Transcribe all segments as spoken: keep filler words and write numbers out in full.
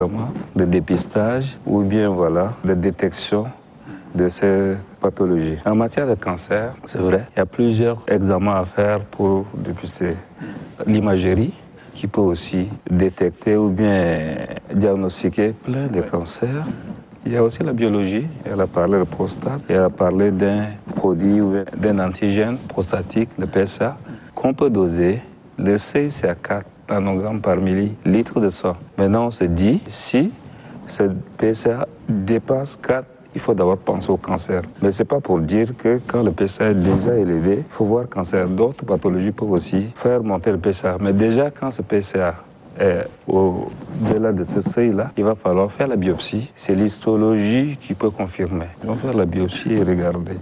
de dépistage ou bien voilà, de détection de ces pathologies. En matière de cancer, c'est vrai, il y a plusieurs examens à faire pour dépister. L'imagerie, qui peut aussi détecter ou bien diagnostiquer plein de cancers. Il y a aussi la biologie, elle a parlé de prostate, elle a parlé d'un produit ou d'un antigène prostatique, le P S A, qu'on peut doser. Le seuil, c'est à quatre nanogrammes par millilitre de sang. Maintenant, on se dit, si ce P S A dépasse quatre, il faut d'abord penser au cancer. Mais ce n'est pas pour dire que quand le P S A est déjà élevé, il faut voir cancer. D'autres pathologies peuvent aussi faire monter le P S A. Mais déjà, quand ce P S A est au-delà de ce seuil-là, il va falloir faire la biopsie. C'est l'histologie qui peut confirmer. On va faire la biopsie et regarder.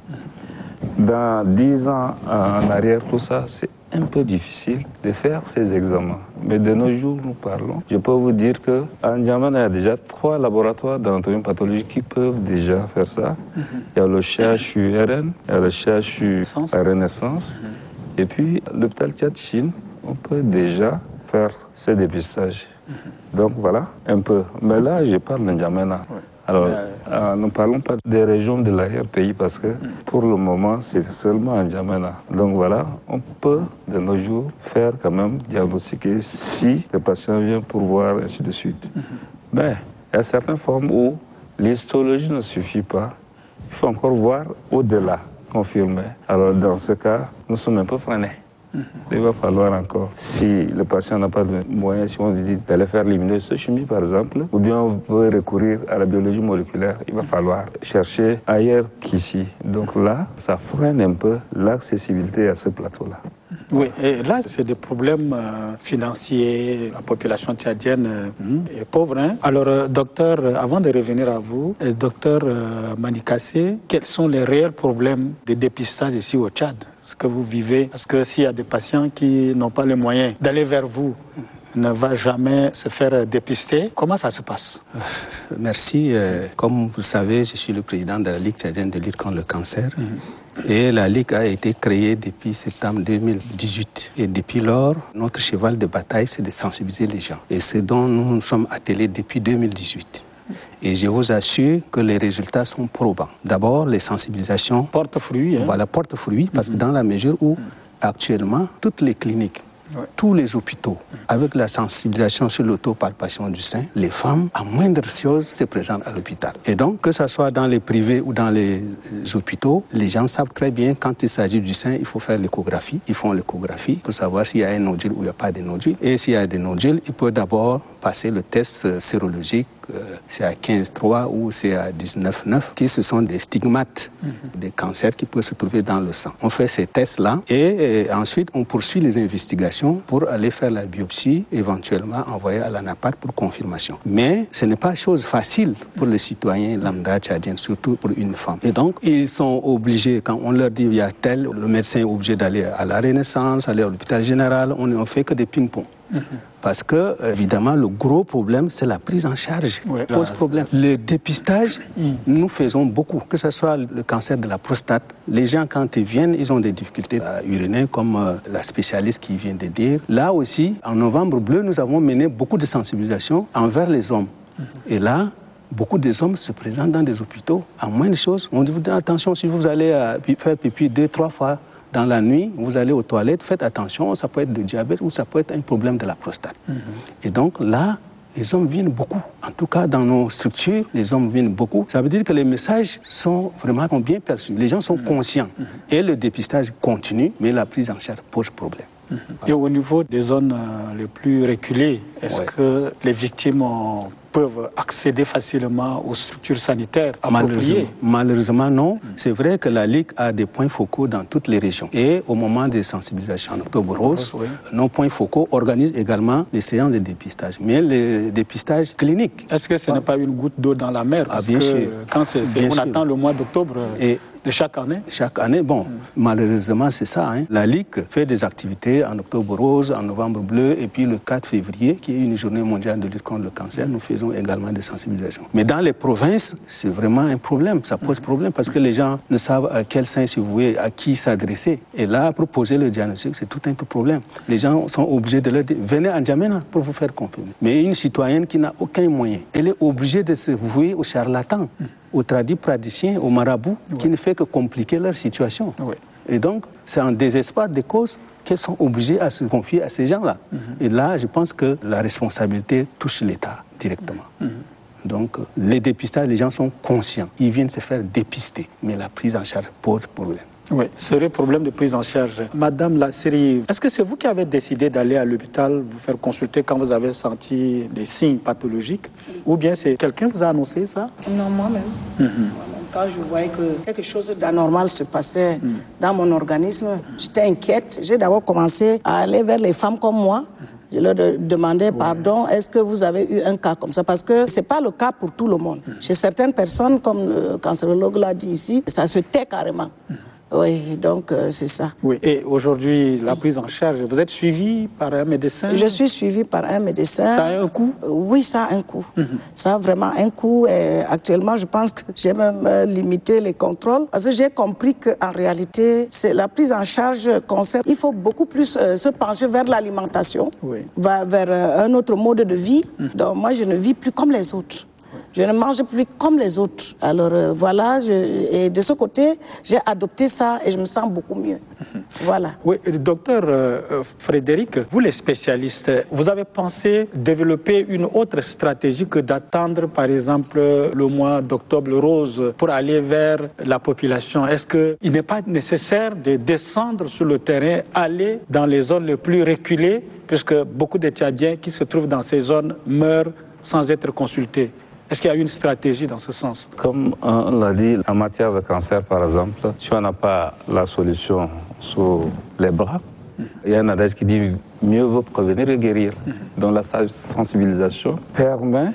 Dans dix ans en arrière, tout ça, c'est un peu difficile de faire ces examens. Mais de nos jours, nous parlons. Je peux vous dire qu'en N'Djamena, il y a déjà trois laboratoires d'anatomie pathologique qui peuvent déjà faire ça. Mm-hmm. Il y a le C H U R N, il y a le C H U à Renaissance. Mm-hmm. Et puis, l'hôpital Tchad-Chine, on peut déjà faire ce dépistage. Mm-hmm. Donc voilà, un peu. Mais là, je parle de N'Djamena. Ouais. Alors, euh, nous ne parlons pas des régions de l'arrière-pays parce que pour le moment, c'est seulement en N'Djamena. Donc voilà, on peut de nos jours faire quand même diagnostiquer si le patient vient pour voir, ainsi de suite. Mm-hmm. Mais il y a certaines formes où l'histologie ne suffit pas. Il faut encore voir au-delà, confirmer. Alors dans ce cas, nous sommes un peu freinés. Mm-hmm. Il va falloir encore, si le patient n'a pas de moyens, si on lui dit d'aller faire l'immunohistochimie par exemple, ou bien on veut recourir à la biologie moléculaire, il va falloir chercher ailleurs qu'ici. Donc là, ça freine un peu l'accessibilité à ce plateau-là. Oui, et là, c'est des problèmes euh, financiers. La population tchadienne euh, est pauvre. Hein? Alors, euh, docteur, euh, avant de revenir à vous, euh, docteur euh, Manikassé, quels sont les réels problèmes de dépistage ici au Tchad? Ce que vous vivez, parce que s'il y a des patients qui n'ont pas les moyens d'aller vers vous, ne va jamais se faire dépister. Comment ça se passe? Merci. Comme vous savez, je suis le président de la Ligue tchadienne de lutte contre le cancer. Mm-hmm. Et la Ligue a été créée depuis septembre deux mille dix-huit. Et depuis lors, notre cheval de bataille, c'est de sensibiliser les gens. Et c'est dont nous nous sommes attelés depuis deux mille dix-huit. Et je vous assure que les résultats sont probants. D'abord, les sensibilisations... Porte-fruits. Hein? Voilà, porte-fruits, parce mm-hmm. que dans la mesure où, actuellement, toutes les cliniques, ouais. tous les hôpitaux, avec la sensibilisation sur l'autopalpation du sein, les femmes, à moindre chose, se présentent à l'hôpital. Et donc, que ce soit dans les privés ou dans les hôpitaux, les gens savent très bien, quand il s'agit du sein, il faut faire l'échographie. Ils font l'échographie pour savoir s'il y a un nodule ou il n'y a pas de nodule. Et s'il y a des nodules, il peut d'abord passer le test sérologique. Euh, c'est à quinze trois ou c'est à dix-neuf neuf, qui ce sont des stigmates mm-hmm. des cancers qui peuvent se trouver dans le sang. On fait ces tests-là et, et ensuite on poursuit les investigations pour aller faire la biopsie, éventuellement envoyer à l'ANAPAD pour confirmation. Mais ce n'est pas chose facile pour les citoyens lambda tchadiens, surtout pour une femme. Et donc ils sont obligés, quand on leur dit il y a tel, le médecin est obligé d'aller à la Renaissance, aller à l'hôpital général, on ne fait que des ping-pong. Mm-hmm. Parce que, évidemment, le gros problème, c'est la prise en charge. Oui, pose là, problème. Le dépistage, mm. nous faisons beaucoup. Que ce soit le cancer de la prostate, les gens, quand ils viennent, ils ont des difficultés à uriner, comme euh, la spécialiste qui vient de dire. Là aussi, en novembre bleu, nous avons mené beaucoup de sensibilisation envers les hommes. Mm-hmm. Et là, beaucoup des hommes se présentent dans des hôpitaux. À moins de choses, on dit, attention, si vous allez euh, faire pipi deux, trois fois, dans la nuit, vous allez aux toilettes, faites attention, ça peut être du diabète ou ça peut être un problème de la prostate. Mm-hmm. Et donc là, les hommes viennent beaucoup. En tout cas, dans nos structures, les hommes viennent beaucoup. Ça veut dire que les messages sont vraiment bien perçus. Les gens sont mm-hmm. conscients. Mm-hmm. Et le dépistage continue, mais la prise en charge pose problème. Mm-hmm. Et au niveau des zones euh, les plus reculées, est-ce ouais. que les victimes ont... peuvent accéder facilement aux structures sanitaires appropriées? Malheureusement, non. Mm. C'est vrai que la Ligue a des points focaux dans toutes les régions. Et au moment des sensibilisations en octobre rose, oui. nos points focaux organisent également les séances de dépistage. Mais le dépistage clinique... Est-ce que ce ah. n'est pas une goutte d'eau dans la mer? Parce ah, bien que sûr. Quand c'est, c'est, on sûr. attend le mois d'octobre... Et De chaque année? Chaque année, bon, mmh. malheureusement, c'est ça. Hein. La Ligue fait des activités en octobre rose, en novembre bleu, et puis le quatre février, qui est une journée mondiale de lutte contre le cancer, nous faisons également des sensibilisations. Mais dans les provinces, c'est vraiment un problème. Ça pose problème parce que les gens ne savent à quel sein se vouer, à qui s'adresser. Et là, pour poser le diagnostic, c'est tout un problème. Les gens sont obligés de leur dire, venez à N'Djamena pour vous faire confirmer. Mais une citoyenne qui n'a aucun moyen, elle est obligée de se vouer aux charlatans, aux tradis praticiens, aux marabouts, oui. qui ne fait que compliquer leur situation. Oui. Et donc, c'est en désespoir des causes qu'elles sont obligées à se confier à ces gens-là. Mm-hmm. Et là, je pense que la responsabilité touche l'État directement. Mm-hmm. Donc, les dépistages, les gens sont conscients. Ils viennent se faire dépister. Mais la prise en charge pose problème. Oui, serait problème de prise en charge. Madame Lassiri, est-ce que c'est vous qui avez décidé d'aller à l'hôpital vous faire consulter quand vous avez senti des signes pathologiques? Ou bien c'est quelqu'un qui vous a annoncé ça? Non, moi-même. Mm-hmm. Moi-même. Quand je voyais que quelque chose d'anormal se passait mm. dans mon organisme, j'étais inquiète. J'ai d'abord commencé à aller vers les femmes comme moi. Je leur demandais, pardon, est-ce que vous avez eu un cas comme ça? Parce que ce n'est pas le cas pour tout le monde. Mm. Chez certaines personnes, comme le cancérologue l'a dit ici, ça se tait carrément. Mm. Oui, donc euh, c'est ça. Oui. Et aujourd'hui, la prise en charge, vous êtes suivi par un médecin? Je suis suivi par un médecin. Ça a un coût? euh, Oui, ça a un coût. Mm-hmm. Ça a vraiment un coût. Et actuellement, je pense que j'ai même euh, limité les contrôles parce que j'ai compris qu'en réalité, c'est la prise en charge concerne. Il faut beaucoup plus euh, se pencher vers l'alimentation, oui. vers, vers euh, un autre mode de vie. Mm-hmm. Donc moi, je ne vis plus comme les autres. Je ne mange plus comme les autres. Alors euh, voilà, je, et de ce côté, j'ai adopté ça et je me sens beaucoup mieux. Voilà. Oui, docteur euh, Frédéric, vous les spécialistes, vous avez pensé développer une autre stratégie que d'attendre, par exemple, le mois d'octobre rose pour aller vers la population? Est-ce qu'il n'est pas nécessaire de descendre sur le terrain, aller dans les zones les plus reculées, puisque beaucoup de Tchadiens qui se trouvent dans ces zones meurent sans être consultés? Est-ce qu'il y a une stratégie dans ce sens? Comme on l'a dit, en matière de cancer, par exemple, si on n'a pas la solution sous les bras, mm-hmm. il y a un adage qui dit mieux vaut prévenir que guérir. Mm-hmm. Donc la sensibilisation permet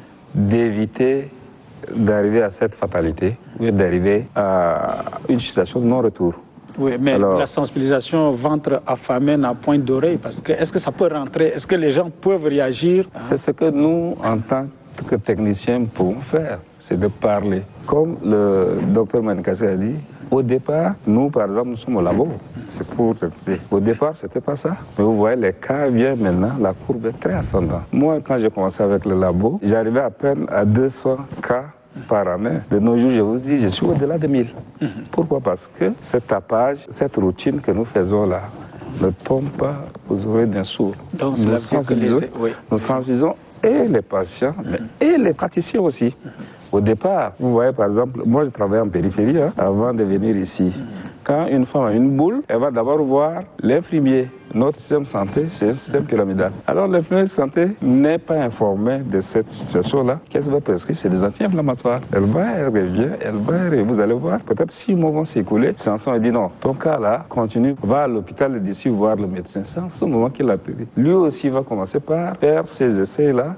d'éviter d'arriver à cette fatalité, ou d'arriver à une situation de non-retour. Oui, mais alors, la sensibilisation ventre affamé à pointe d'oreille, parce que est-ce que ça peut rentrer? Est-ce que les gens peuvent réagir? C'est ce que nous, en tant que techniciens, pouvons faire, c'est de parler. Comme le docteur Manikassé a dit, au départ, nous, par exemple, nous sommes au labo. C'est pour tester. Au départ, c'était pas ça. Mais vous voyez, les cas viennent maintenant, la courbe est très ascendante. Moi, quand j'ai commencé avec le labo, j'arrivais à peine à deux cents cas par année. De nos jours, je vous dis, je suis au-delà de mille. Mm-hmm. Pourquoi? Parce que ce tapage, cette routine que nous faisons là, ne tombe pas aux oreilles d'un sourd. Donc, nous sensibilisons, oui. nous sensibilisons et les patients, mais et les praticiens aussi. Au départ, vous voyez par exemple, moi je travaillais en périphérie hein, avant de venir ici. Quand une femme a une boule, elle va d'abord voir l'infirmier. Notre système de santé, c'est un système pyramidal. Alors l'infirmier de santé n'est pas informé de cette situation-là. Qu'est-ce qu'elle va prescrire? C'est des anti-inflammatoires. Elle va, elle revient, elle va, elle, vous allez voir. Peut-être six mois vont s'écouler. C'est ensemble, elle dit non, ton cas là, continue, va à l'hôpital d'ici voir le médecin. C'est en ce moment qu'il atterrit. Lui aussi va commencer par faire ces essais-là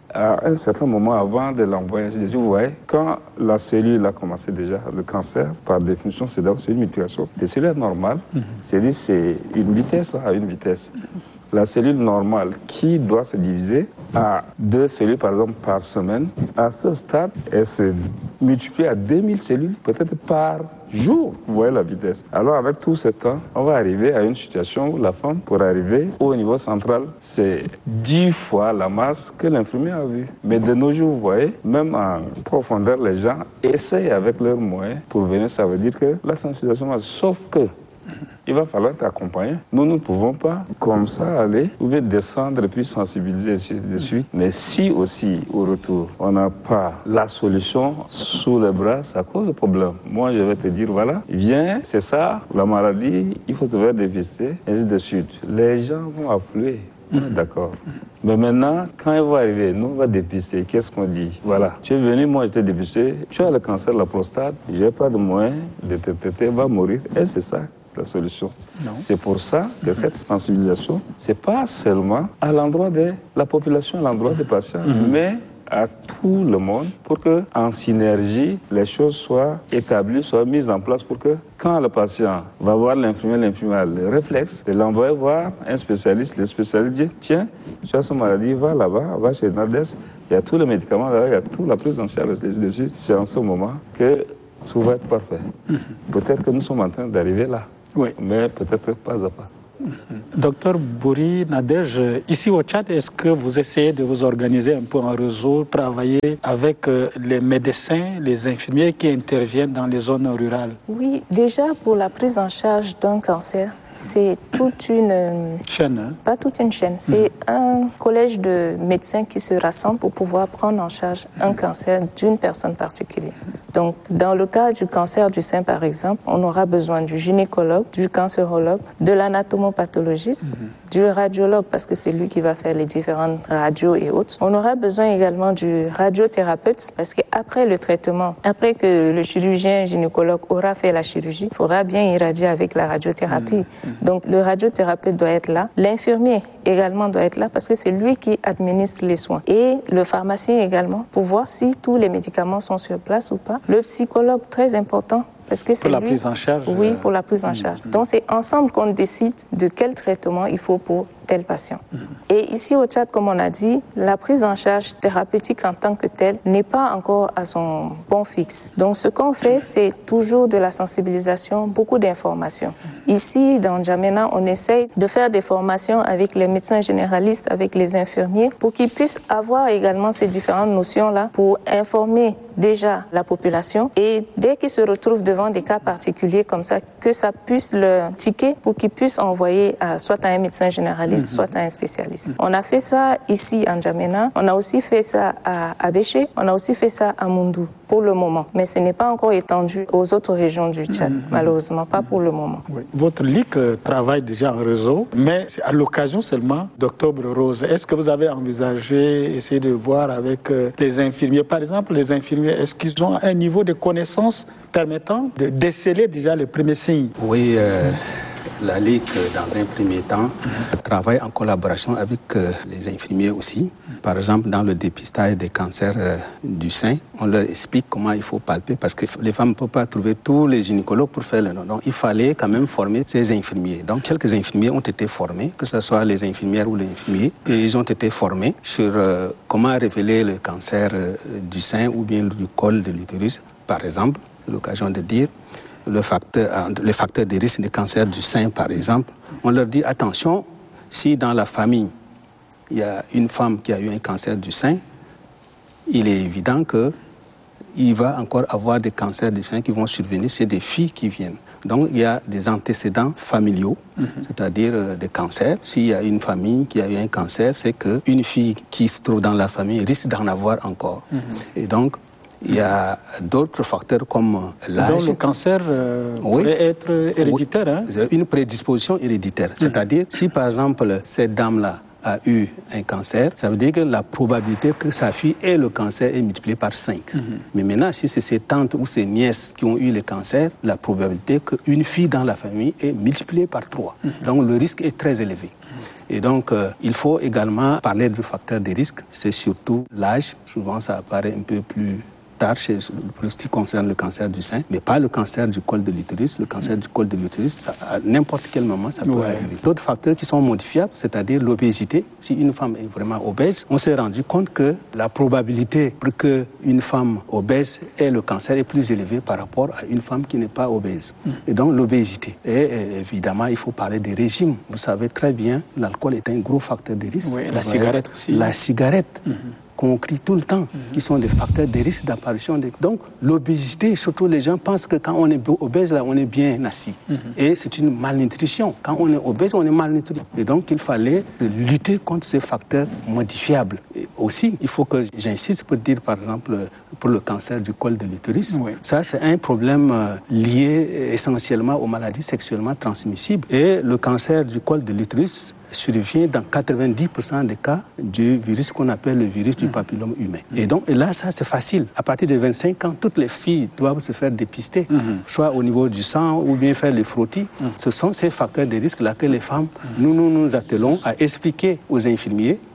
à un certain moment avant de l'envoyer. Vous voyez, quand la cellule a commencé déjà, le cancer, par définition, c'est d'abord une mutation. Les cellules normales, mm-hmm. c'est-à-dire c'est une vitesse à une vitesse. La cellule normale qui doit se diviser à deux cellules, par exemple, par semaine, à ce stade, elle se multiplie à deux mille cellules, peut-être par jour. Vous voyez la vitesse. Alors, avec tout ce temps, on va arriver à une situation où la femme, pour arriver au niveau central, c'est dix fois la masse que l'infirmier a vue. Mais de nos jours, vous voyez, même en profondeur, les gens essayent avec leurs moyens pour venir. Ça veut dire que la sensibilisation marche. Sauf que il va falloir t'accompagner. Nous, nous ne pouvons pas, comme ça, aller, ou bien descendre et puis sensibiliser dessus. Mais si aussi, au retour, on n'a pas la solution sous les bras, ça cause problème. Moi, je vais te dire, voilà, viens, c'est ça, la maladie, il faut te faire dépister, et ainsi de suite. Les gens vont affluer. Mmh. D'accord. Mais maintenant, quand ils vont arriver, nous, on va dépister. Qu'est-ce qu'on dit? Voilà. Tu es venu, moi, je t'ai dépisté. Tu as le cancer de la prostate. Je n'ai pas de moyen de te traiter, va mourir. Et c'est ça la solution. Non. C'est pour ça que mmh. cette sensibilisation, c'est pas seulement à l'endroit de la population, à l'endroit des patients, mmh. mais à tout tout le monde pour que, en synergie, les choses soient établies, soient mises en place pour que, quand le patient va voir l'infirmier, l'infirmier a le réflexe de l'envoyer voir un spécialiste. Le spécialiste dit, tiens, tu as cette maladie, va là-bas, va chez Nades, il y a tous les médicaments là, il y a toute la prise en charge dessus. C'est en ce moment que tout va être parfait. Mm-hmm. Peut-être que nous sommes en train d'arriver là, oui. mais peut-être pas à pas. Docteur Bouri Nadej, ici au Tchad, est-ce que vous essayez de vous organiser un peu en réseau, travailler avec les médecins, les infirmiers qui interviennent dans les zones rurales? Oui, déjà pour la prise en charge d'un cancer, c'est toute une chaîne. Hein? Pas toute une chaîne, c'est mmh. un collège de médecins qui se rassemblent pour pouvoir prendre en charge un mmh. cancer d'une personne particulière. Donc, dans le cas du cancer du sein, par exemple, on aura besoin du gynécologue, du cancérologue, de l'anatomopathologiste, mmh. du radiologue, parce que c'est lui qui va faire les différentes radios et autres. On aura besoin également du radiothérapeute, parce qu'après le traitement, après que le chirurgien gynécologue aura fait la chirurgie, il faudra bien irradier avec la radiothérapie. Mmh. Donc, le radiothérapeute doit être là. L'infirmier également doit être là, parce que c'est lui qui administre les soins. Et le pharmacien également, pour voir si tous les médicaments sont sur place ou pas. Le psychologue, très important, parce que c'est pour la lui, prise en charge. Oui, pour la prise en charge. Mmh. Donc, c'est ensemble qu'on décide de quel traitement il faut pour tel patient. Mmh. Et ici au Tchad, comme on a dit, la prise en charge thérapeutique en tant que telle n'est pas encore à son bon fixe. Donc, ce qu'on fait, c'est toujours de la sensibilisation, beaucoup d'informations. Ici, dans N'Djamena, on essaye de faire des formations avec les médecins généralistes, avec les infirmiers, pour qu'ils puissent avoir également ces différentes notions-là pour informer déjà la population. Et dès qu'ils se retrouvent devant des cas particuliers comme ça, que ça puisse le tiquer pour qu'ils puissent envoyer à, soit à un médecin généraliste, mm-hmm. soit à un spécialiste. Mm-hmm. On a fait ça ici en N'Djamena, on a aussi fait ça à Abéché, on a aussi fait ça à Moundou pour le moment. Mais ce n'est pas encore étendu aux autres régions du Tchad, mm-hmm. malheureusement, pas pour le moment. Oui. Votre ligue travaille déjà en réseau, mais c'est à l'occasion seulement d'Octobre Rose. Est-ce que vous avez envisagé, essayer de voir avec les infirmiers, par exemple, les infirmiers, est-ce qu'ils ont un niveau de connaissance permettant de déceler déjà les premiers signes? Oui, euh, la Ligue, dans un premier temps, mmh. travaille en collaboration avec euh, les infirmiers aussi. Par exemple, dans le dépistage des cancers euh, du sein, on leur explique comment il faut palper, parce que les femmes ne peuvent pas trouver tous les gynécologues pour faire le nom. Donc, il fallait quand même former ces infirmiers. Donc, quelques infirmiers ont été formés, que ce soit les infirmières ou les infirmiers, et ils ont été formés sur euh, comment révéler le cancer euh, du sein ou bien du col de l'utérus, par exemple. C'est l'occasion de dire le facteur, le facteur de risque de cancer du sein, par exemple. On leur dit attention, si dans la famille il y a une femme qui a eu un cancer du sein, il est évident qu'il va encore avoir des cancers du sein qui vont survenir chez des filles qui viennent. Donc il y a des antécédents familiaux, mm-hmm. c'est-à-dire euh, des cancers. S'il y a une famille qui a eu un cancer, c'est qu'une fille qui se trouve dans la famille risque d'en avoir encore. Mm-hmm. Et donc, il y a d'autres facteurs comme l'âge. Donc le cancer euh, oui. pourrait être héréditaire. Oui. Hein? Une prédisposition héréditaire. Mm-hmm. C'est-à-dire, si par exemple, cette dame-là a eu un cancer, ça veut dire que la probabilité que sa fille ait le cancer est multipliée par cinq. Mm-hmm. Mais maintenant, si c'est ses tantes ou ses nièces qui ont eu le cancer, la probabilité qu'une fille dans la famille est multipliée par trois. Mm-hmm. Donc le risque est très élevé. Et donc, euh, il faut également parler du facteur de risque. C'est surtout l'âge. Souvent, ça apparaît un peu plus tard chez, pour ce qui concerne le cancer du sein, mais pas le cancer du col de l'utérus. Le cancer du col de l'utérus, ça, à n'importe quel moment, ça peut ouais. arriver. D'autres facteurs qui sont modifiables, c'est-à-dire l'obésité. Si une femme est vraiment obèse, on s'est rendu compte que la probabilité pour qu'une femme obèse ait le cancer est plus élevée par rapport à une femme qui n'est pas obèse. Mm. Et donc, l'obésité. Et, et évidemment, il faut parler des régimes. Vous savez très bien, l'alcool est un gros facteur de risque. Oui, la cigarette aussi. La cigarette. Mm-hmm. qu'on crie tout le temps, mm-hmm. qui sont des facteurs de risque d'apparition. De... Donc, l'obésité, surtout les gens pensent que quand on est obèse, là, on est bien assis. Mm-hmm. Et c'est une malnutrition. Quand on est obèse, on est malnutri. Et donc, il fallait lutter contre ces facteurs modifiables. Et aussi, il faut que j'insiste pour dire, par exemple, pour le cancer du col de l'utérus, oui. ça, c'est un problème lié essentiellement aux maladies sexuellement transmissibles. Et le cancer du col de l'utérus survient dans quatre-vingt-dix pour cent des cas du virus qu'on appelle le virus du papillome humain. Mm-hmm. Et donc, et là, ça, c'est facile. À partir de vingt-cinq ans, toutes les filles doivent se faire dépister, mm-hmm. soit au niveau du sang ou bien faire les frottis. Mm-hmm. Ce sont ces facteurs de risque-là que les femmes, mm-hmm. nous, nous nous attelons à expliquer aux infirmiers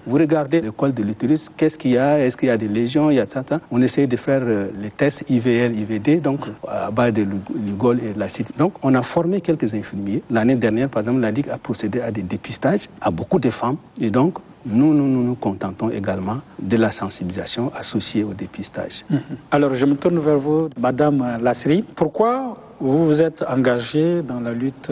Vous regardez le col de l'utérus, qu'est-ce qu'il y a? Est-ce qu'il y a des lésions? Il y a ça, ça. On essaye de faire euh, les tests I V L, I V D, donc à base de l'ugol et de l'acide. Donc on a formé quelques infirmiers. L'année dernière, par exemple, la Ligue a procédé à des dépistages à beaucoup de femmes. Et donc, nous, nous, nous nous contentons également de la sensibilisation associée au dépistage. Mmh. Alors, je me tourne vers vous, Madame Lassri. Pourquoi vous vous êtes engagée dans la lutte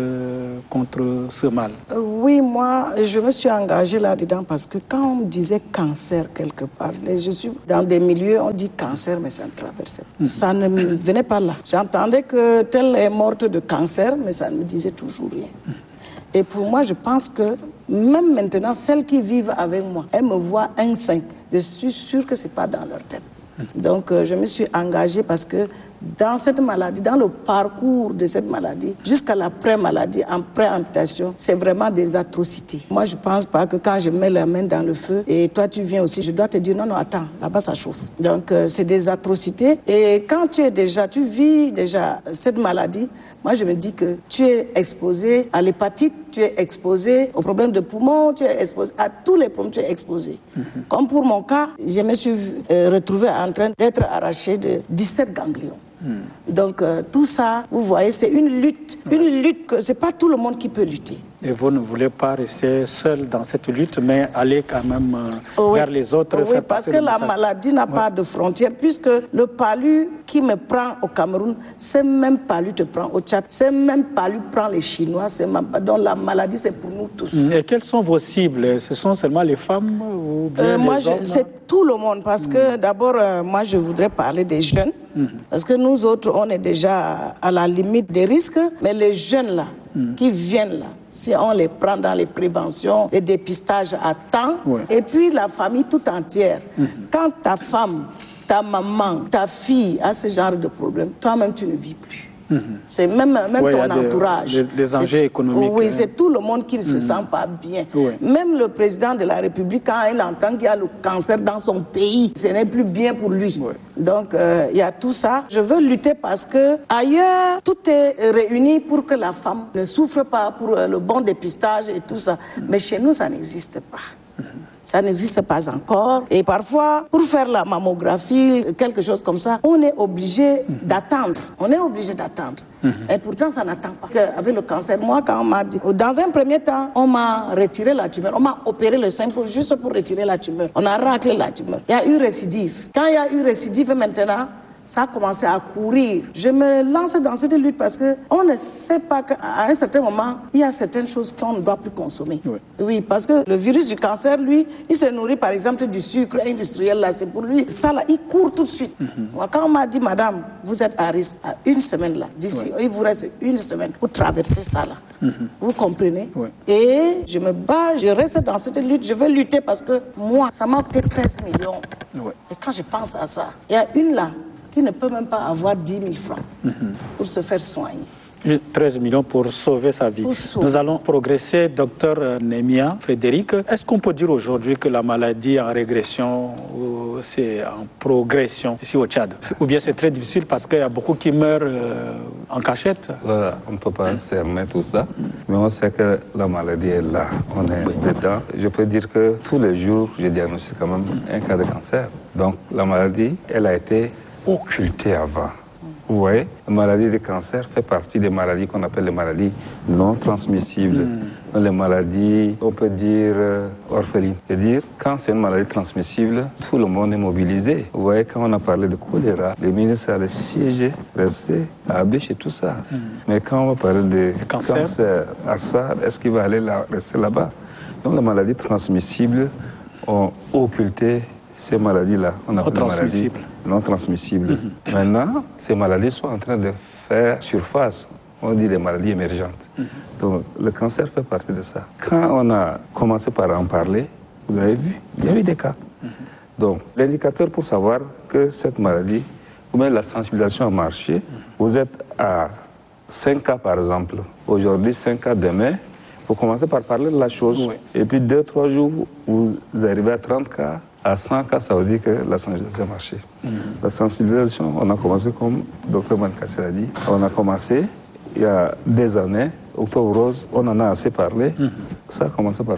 contre ce mal? Oui, moi, je me suis engagée là-dedans parce que quand on me disait cancer quelque part, je suis dans des milieux, on dit cancer, mais ça ne traversait pas. Mmh. Ça ne me venait pas là. J'entendais que telle est morte de cancer, mais ça ne me disait toujours rien. Mmh. Et pour moi, je pense que même maintenant, celles qui vivent avec moi, elles me voient un sein. Je suis sûre que ce n'est pas dans leur tête. Donc, euh, je me suis engagée parce que dans cette maladie, dans le parcours de cette maladie, jusqu'à l'après-maladie, en pré-amputation, c'est vraiment des atrocités. Moi, je ne pense pas que quand je mets la main dans le feu et toi tu viens aussi, je dois te dire non, non, attends, là-bas ça chauffe. Donc, euh, c'est des atrocités. Et quand tu es déjà, tu vis déjà cette maladie, moi je me dis que tu es exposé à l'hépatite, tu es exposé aux problèmes de poumons, tu es exposé à tous les problèmes, tu es exposé. Mm-hmm. Comme pour mon cas, je me suis euh, retrouvée en train d'être arrachée de dix-sept ganglions. Hmm. Donc euh, tout ça, vous voyez, c'est une lutte, ouais. une lutte que c'est pas tout le monde qui peut lutter. Et vous ne voulez pas rester seul dans cette lutte, mais aller quand même euh, oui. vers les autres. Oui, parce que la maladie n'a ouais. pas de frontières, puisque le palu qui me prend au Cameroun, ce même palu te prend au Tchad, ce même palu prend les Chinois, c'est même... donc la maladie c'est pour nous tous. Et quelles sont vos cibles? Ce sont seulement les femmes ou bien euh, moi, les hommes? Je, c'est tout le monde, parce mmh. que d'abord, euh, moi je voudrais parler des jeunes, mmh. parce que nous autres, on est déjà à la limite des risques, mais les jeunes là, mmh. qui viennent là, si on les prend dans les préventions, les dépistages à temps, ouais. et puis la famille tout entière. Mmh. Quand ta femme, ta maman, ta fille a ce genre de problème, toi-même tu ne vis plus. Mmh. C'est même, même ouais, ton entourage. Des, les enjeux économiques. Oui, hein. c'est tout le monde qui ne mmh. se sent pas bien. Ouais. Même le président de la République, quand il entend qu'il y a le cancer dans son pays, ce n'est plus bien pour lui. Ouais. Donc, euh, il y a tout ça. Je veux lutter parce que ailleurs, tout est réuni pour que la femme ne souffre pas, pour le bon dépistage et tout ça. Mmh. Mais chez nous, ça n'existe pas. Mmh. Ça n'existe pas encore. Et parfois, pour faire la mammographie, quelque chose comme ça, on est obligé mmh. d'attendre. On est obligé d'attendre. Mmh. Et pourtant, ça n'attend pas. Avec le cancer, moi, quand on m'a dit... Dans un premier temps, on m'a retiré la tumeur. On m'a opéré le sein pour, juste pour retirer la tumeur. On a raclé la tumeur. Il y a eu récidive. Quand il y a eu récidive, maintenant... ça a commencé à courir. Je me lance dans cette lutte parce qu'on ne sait pas qu'à un certain moment, il y a certaines choses qu'on ne doit plus consommer. Oui. oui, parce que le virus du cancer, lui, il se nourrit par exemple du sucre industriel, là, c'est pour lui. Ça, là, il court tout de suite. Mm-hmm. Moi, quand on m'a dit, madame, vous êtes à risque, à une semaine là, d'ici, oui. il vous reste une semaine pour traverser ça, là. Mm-hmm. Vous comprenez? Oui. Et je me bats, je reste dans cette lutte, je veux lutter parce que moi, ça m'a coûté treize millions. Oui. Et quand je pense à ça, il y a une là, qui ne peut même pas avoir dix mille francs mm-hmm. pour se faire soigner. treize millions pour sauver sa vie. Sauver. Nous allons progresser, docteur Némia Frédéric. Est-ce qu'on peut dire aujourd'hui que la maladie est en régression ou c'est en progression ici au Tchad? Ou bien c'est très difficile parce qu'il y a beaucoup qui meurent euh, en cachette? Voilà, on ne peut pas cerner tout ça, mais on sait que la maladie est là. On est oui. dedans. Je peux dire que tous les jours, je diagnostique quand même un cas de cancer. Donc la maladie, elle a été occultée avant. Vous voyez, la maladie du cancer fait partie des maladies qu'on appelle les maladies non transmissibles. Mm. Les maladies, on peut dire, euh, orphelines. C'est-à-dire, quand c'est une maladie transmissible, tout le monde est mobilisé. Vous voyez, quand on a parlé de choléra, les ministres allaient siéger, rester à Abéché et tout ça. Mm. Mais quand on va parler de cancer, cancer à ça, est-ce qu'il va aller là, rester là-bas? Donc, les maladies transmissibles ont occulté ces maladies-là. On appelle les maladies non transmissibles. Mm-hmm. Maintenant, ces maladies sont en train de faire surface. On dit les maladies émergentes. Mm-hmm. Donc, le cancer fait partie de ça. Quand on a commencé par en parler, vous avez vu, il y a eu des cas. Mm-hmm. Donc, l'indicateur pour savoir que cette maladie, ou même la sensibilisation a marché, mm-hmm. vous êtes à cinq cas par exemple. Aujourd'hui, cinq cas demain. Vous commencez par parler de la chose. Oui. Et puis, deux, trois jours, vous arrivez à trente cas. À cent cas, ça veut dire que la sensibilisation a marché. Mm-hmm. La sensibilisation, on a commencé, comme le docteur Manikassé l'a dit, on a commencé il y a des années, Octobre Rose, on en a assez parlé, mm-hmm. ça a commencé par faire.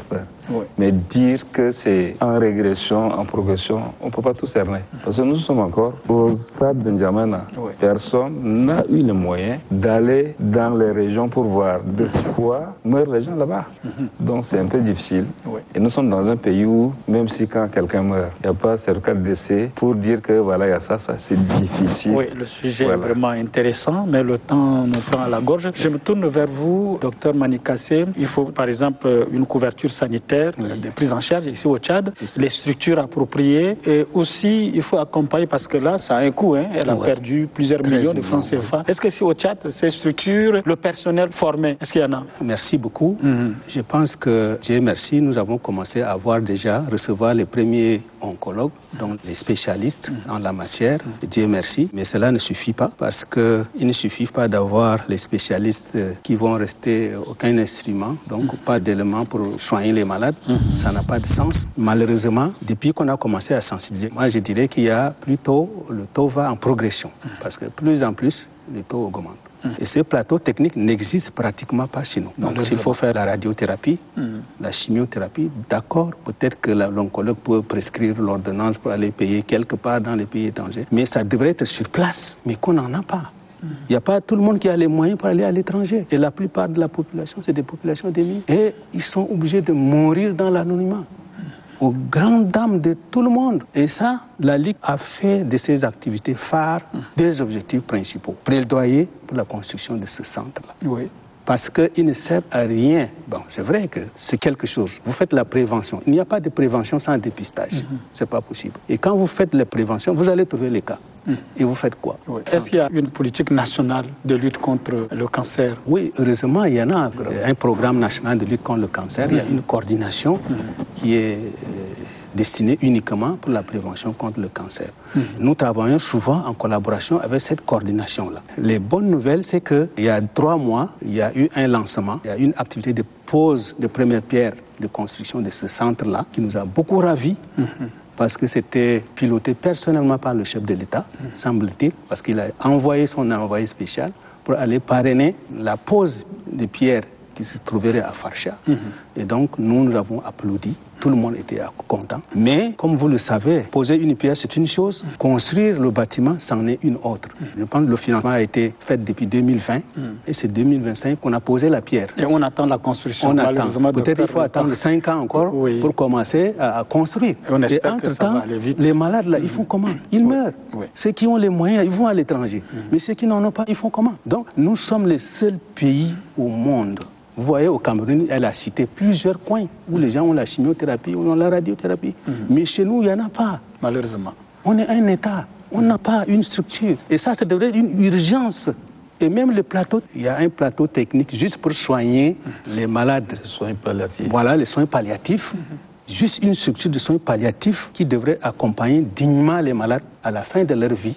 Oui. Mais dire que c'est en régression, en progression, on ne peut pas tout cerner. Parce que nous sommes encore au stade de N'Djamena. Oui. Personne n'a eu les moyens d'aller dans les régions pour voir de quoi meurent les gens là-bas. Mm-hmm. Donc c'est un peu difficile. Oui. Et nous sommes dans un pays où, même si quand quelqu'un meurt, il n'y a pas un certificat de décès pour dire que voilà, il y a ça, ça, c'est difficile. Oui, le sujet voilà. est vraiment intéressant, mais le temps nous prend à la gorge. Je me tourne vers vous, docteur Manikassé. Il faut, par exemple, une couverture sanitaire, oui. des prises en charge ici au Tchad, les structures appropriées, et aussi, il faut accompagner, parce que là, ça a un coût, hein. Elle a ouais. perdu plusieurs Très millions de francs C F A. Oui. Est-ce que si au Tchad, ces structures, le personnel formé, est-ce qu'il y en a? Merci beaucoup. Mm-hmm. Je pense que, Dieu merci, nous avons commencé à avoir déjà, recevoir les premiers oncologues, donc les spécialistes mm-hmm. en la matière. Dieu merci. Mais cela ne suffit pas, parce qu'il ne suffit pas d'avoir les spécialistes qui vont rester aucun instrument, donc mm-hmm. pas d'éléments pour soigner les malades. Mm-hmm. Ça n'a pas de sens. Malheureusement, depuis qu'on a commencé à sensibiliser, moi je dirais qu'il y a plutôt, le taux va en progression, mm-hmm. parce que plus en plus, les taux augmentent. Mmh. Et ces plateaux techniques n'existent pratiquement pas chez nous. Donc, s'il faut faire la radiothérapie, mmh. la chimiothérapie, d'accord, peut-être que l'oncologue peut prescrire l'ordonnance pour aller payer quelque part dans les pays étrangers, mais ça devrait être sur place, mais qu'on n'en a pas. Il mmh. n'y a pas tout le monde qui a les moyens pour aller à l'étranger. Et la plupart de la population, c'est des populations démunies. Et ils sont obligés de mourir dans l'anonymat, aux grandes dames de tout le monde. Et ça, la Ligue a fait de ses activités phares des objectifs principaux. Plaidoyer pour la construction de ce centre-là. Oui. Parce qu'il ne sert à rien. Bon, c'est vrai que c'est quelque chose. Vous faites la prévention. Il n'y a pas de prévention sans dépistage. Mm-hmm. C'est pas possible. Et quand vous faites la prévention, vous allez trouver les cas. Mm. Et vous faites quoi? Oui. Est-ce qu'il y a une politique nationale de lutte contre le cancer? Oui, heureusement, il y en a. Un programme national de lutte contre le cancer. Mm. Il y a une coordination mm. qui est euh, destinée uniquement pour la prévention contre le cancer. Mm. Nous travaillons souvent en collaboration avec cette coordination-là. Les bonnes nouvelles, c'est qu'il y a trois mois, il y a eu un lancement, il y a eu une activité de pose de première pierre de construction de ce centre-là qui nous a beaucoup ravis. Mm-hmm. Parce que c'était piloté personnellement par le chef de l'État, mmh. semble-t-il, parce qu'il a envoyé son envoyé spécial pour aller parrainer la pose de pierres qui se trouverait à Farsha. Mmh. Et donc, nous, nous avons applaudi. Tout le monde était content. Mais, comme vous le savez, poser une pierre, c'est une chose. Mmh. Construire le bâtiment, c'en est une autre. Mmh. Je pense que le financement a été fait depuis deux mille vingt. Mmh. Et c'est deux mille vingt-cinq qu'on a posé la pierre. Et on attend la construction. On attend. Peut-être il faut attendre cinq ans encore oui. pour commencer à, à construire. Et on espère et que ça va aller vite. Les malades, là, mmh. ils font comment? Ils oui. meurent. Oui. Ceux qui ont les moyens, ils vont à l'étranger. Mmh. Mais ceux qui n'en ont pas, ils font comment? Donc, nous sommes les seuls pays au monde. Vous voyez, au Cameroun, elle a cité plusieurs coins où les gens ont la chimiothérapie, où ils ont la radiothérapie. Mm-hmm. Mais chez nous, il n'y en a pas. Malheureusement. On est un État. On n'a pas une structure. Et ça, ça devrait être une urgence. Et même le plateau, il y a un plateau technique juste pour soigner mm-hmm. les malades. Les soins palliatifs. Voilà, les soins palliatifs. Mm-hmm. Juste une structure de soins palliatifs qui devrait accompagner dignement les malades à la fin de leur vie.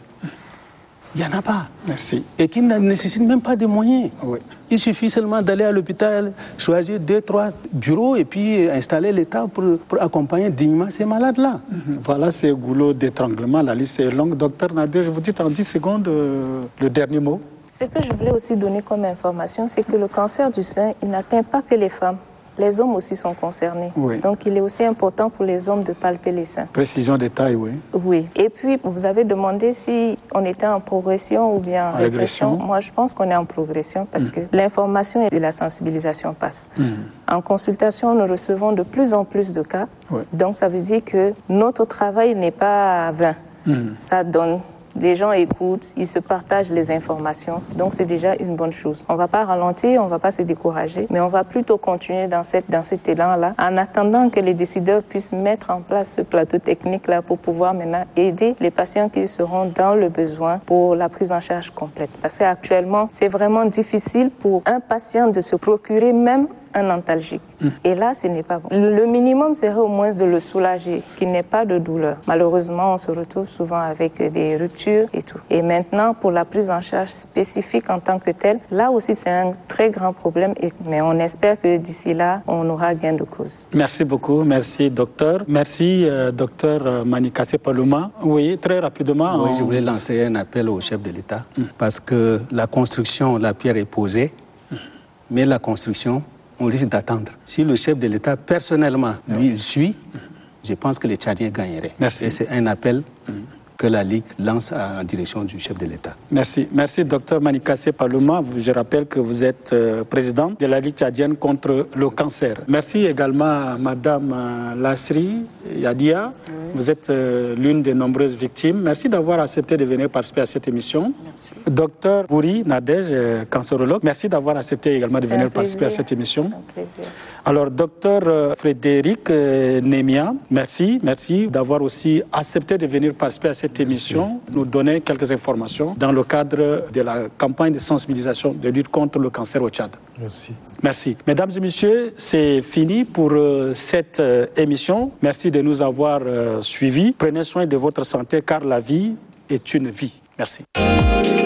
Il n'y en a pas. Merci. Et qui ne nécessite même pas de moyens. Oui. Il suffit seulement d'aller à l'hôpital, choisir deux, trois bureaux et puis installer l'État pour, pour accompagner dignement ces malades-là. Mm-hmm. Voilà ces goulots d'étranglement. La liste est longue. Docteur Nader, je vous dis en dix secondes euh, le dernier mot. Ce que je voulais aussi donner comme information, c'est que le cancer du sein, il n'atteint pas que les femmes. Les hommes aussi sont concernés. Oui. Donc, il est aussi important pour les hommes de palper les seins. Précision de taille, oui. Oui. Et puis, vous avez demandé si on était en progression ou bien en, en régression. régression. Moi, je pense qu'on est en progression parce mmh. que l'information et la sensibilisation passent. Mmh. En consultation, nous recevons de plus en plus de cas. Oui. Donc, ça veut dire que notre travail n'est pas vain. Mmh. Ça donne... Les gens écoutent, ils se partagent les informations, donc c'est déjà une bonne chose. On ne va pas ralentir, on ne va pas se décourager, mais on va plutôt continuer dans, cette, dans cet élan-là, en attendant que les décideurs puissent mettre en place ce plateau technique-là pour pouvoir maintenant aider les patients qui seront dans le besoin pour la prise en charge complète. Parce qu'actuellement, c'est vraiment difficile pour un patient de se procurer même un antalgique. Mmh. Et là, ce n'est pas bon. Le minimum serait au moins de le soulager, qu'il n'ait pas de douleur. Malheureusement, on se retrouve souvent avec des ruptures et tout. Et maintenant, pour la prise en charge spécifique en tant que telle, là aussi, c'est un très grand problème. Et, mais on espère que d'ici là, on aura gain de cause. Merci beaucoup. Merci, docteur. Merci, euh, docteur Manikassé Palouma. Oui, très rapidement. Oui, on... je voulais lancer un appel au chef de l'État mmh. parce que la construction, la pierre est posée, mmh. mais la construction, on risque d'attendre. Si le chef de l'État, personnellement, lui, il suit, je pense que les Tchadiens gagneraient. Merci. Et c'est un appel que la Ligue lance en direction du chef de l'État. Merci. Merci, docteur Manikassé Palouma. Je rappelle que vous êtes euh, président de la Ligue tchadienne contre le cancer. Merci également à madame euh, Lassri Yadia. Oui. Vous êtes euh, l'une des nombreuses victimes. Merci d'avoir accepté de venir participer à cette émission. Merci. Docteur Bouri Nadej, euh, cancérologue, merci d'avoir accepté également de venir participer à cette émission. Un plaisir. Alors, docteur euh, Frédéric euh, Nemia, merci. Merci d'avoir aussi accepté de venir participer à cette émission, nous donner quelques informations dans le cadre de la campagne de sensibilisation de lutte contre le cancer au Tchad. Merci. Merci. Mesdames et messieurs, c'est fini pour euh, cette euh, émission. Merci de nous avoir euh, suivis. Prenez soin de votre santé car la vie est une vie. Merci.